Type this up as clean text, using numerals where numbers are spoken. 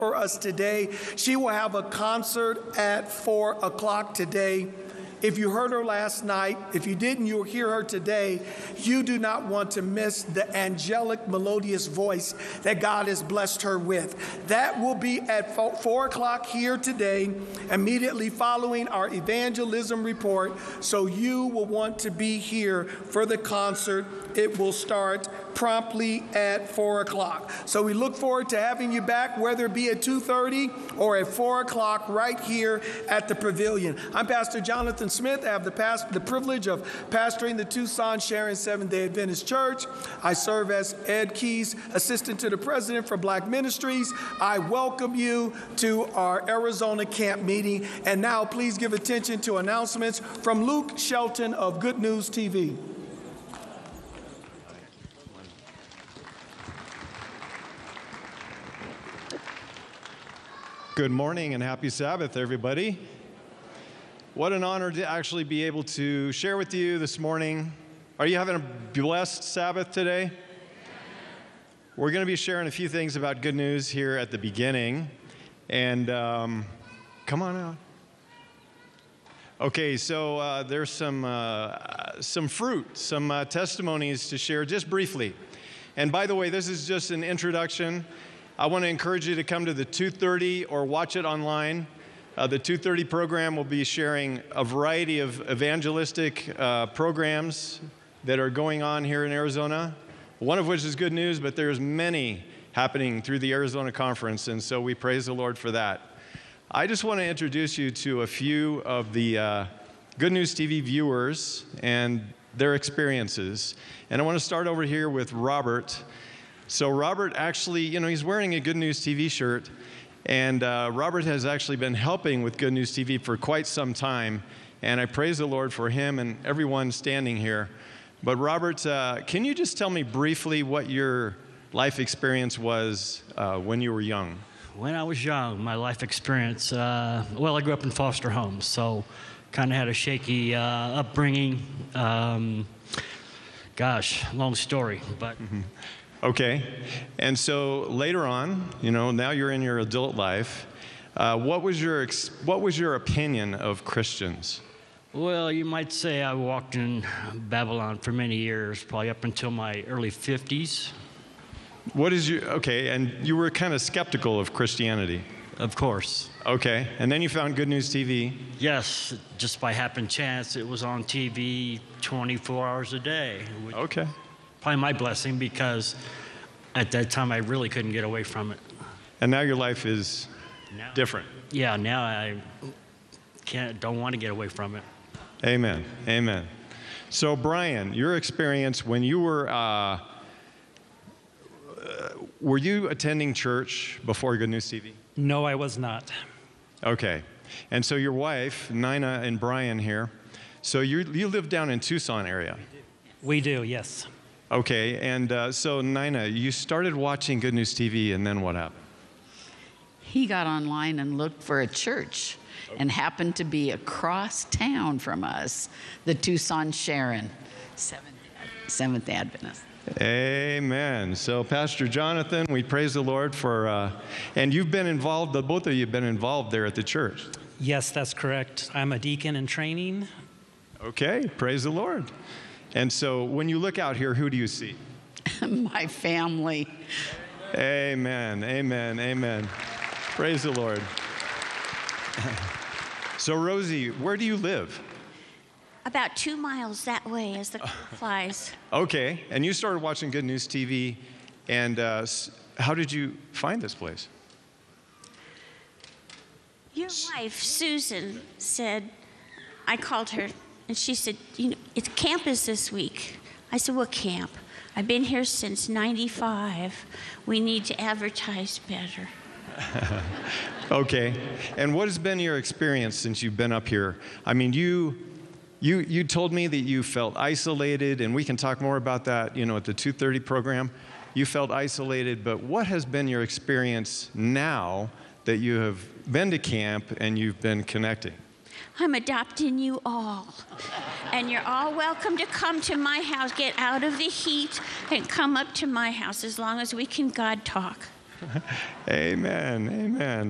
for us today. She will have a concert at 4 o'clock today. If you heard her last night, if you didn't, you'll hear her today. You do not want to miss the angelic, melodious voice that God has blessed her with. That will be at 4 o'clock here today, immediately following our evangelism report. So you will want to be here for the concert. It will start promptly at 4 o'clock. So we look forward to having you back, whether it be at 2:30 or at 4 o'clock right here at the Pavilion. I'm Pastor Jonathan Smith. I have the privilege of pastoring the Tucson Sharon Seventh-day Adventist Church. I serve as Ed Keys, Assistant to the President for Black Ministries. I welcome you to our Arizona camp meeting. And now please give attention to announcements from Luke Shelton of Good News TV. Good morning and happy Sabbath, everybody. What an honor to actually be able to share with you this morning. Are you having a blessed Sabbath today? We're going to be sharing a few things about good news here at the beginning. And come on out. Okay, so there's some fruit, some testimonies to share just briefly. And by the way, this is just an introduction. I want to encourage you to come to the 2:30 or watch it online. The 2:30 program will be sharing a variety of evangelistic programs that are going on here in Arizona, one of which is good news, but there's many happening through the Arizona Conference, and so we praise the Lord for that. I just want to introduce you to a few of the Good News TV viewers and their experiences. And I want to start over here with Robert. So Robert actually, he's wearing a Good News TV shirt, and Robert has actually been helping with Good News TV for quite some time, and I praise the Lord for him and everyone standing here. But Robert, can you just tell me briefly what your life experience was when you were young? When I was young, my life experience, I grew up in foster homes, so kind of had a shaky upbringing. Long story, but... Mm-hmm. Okay, and so later on, now you're in your adult life. What was your opinion of Christians? Well, you might say I walked in Babylon for many years, probably up until my early 50s. And you were kind of skeptical of Christianity? Of course. Okay, and then you found Good News TV? Yes, just by happen chance, it was on TV 24 hours a day. Okay. Probably my blessing, because at that time I really couldn't get away from it. And now your life is different. Yeah, now I don't want to get away from it. Amen. Amen. So Brian, your experience when you were you attending church before Good News TV? No, I was not. Okay. And so your wife, Nina and Brian here, so you live down in Tucson area? We do, yes. Okay, and so Nina, you started watching Good News TV, and then what happened? He got online and looked for a church, and happened to be across town from us, the Tucson Sharon Seventh Adventist. Amen. So Pastor Jonathan, we praise the Lord for, and you've been involved, both of you have been involved there at the church. Yes, that's correct. I'm a deacon in training. Okay, praise the Lord. And so when you look out here, who do you see? My family. Amen, amen, amen. Praise the Lord. So Rosie, where do you live? About 2 miles that way as the crow flies. Okay, and you started watching Good News TV, and how did you find this place? Your wife, Susan, said, I called her, and she said, it's campus this week. I said, what camp? I've been here since '95. We need to advertise better. Okay, and what has been your experience since you've been up here? I mean, you told me that you felt isolated, and we can talk more about that, at the 2:30 program. You felt isolated, but what has been your experience now that you have been to camp and you've been connecting? I'm adopting you all. And you're all welcome to come to my house. Get out of the heat and come up to my house as long as we can God talk. Amen. Amen.